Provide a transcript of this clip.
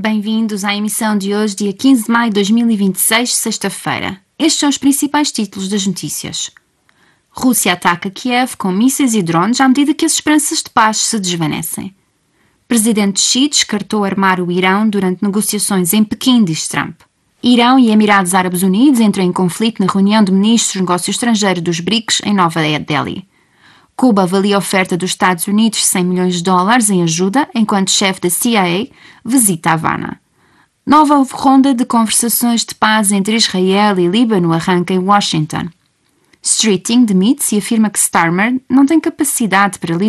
Bem-vindos à emissão de hoje, dia 15 de maio de 2026, sexta-feira. Estes são os principais títulos das notícias. Rússia ataca Kiev com mísseis e drones à medida que as esperanças de paz se desvanecem. Presidente Xi descartou armar o Irão durante negociações em Pequim, diz Trump. Irão e Emirados Árabes Unidos entram em conflito na reunião de ministros de negócios estrangeiros dos BRICS em Nova Delhi. Cuba avalia a oferta dos Estados Unidos de 100 milhões de dólares em ajuda, enquanto chefe da CIA visita Havana. Nova ronda de conversações de paz entre Israel e Líbano arranca em Washington. Streeting demite-se e afirma que Starmer não tem capacidade para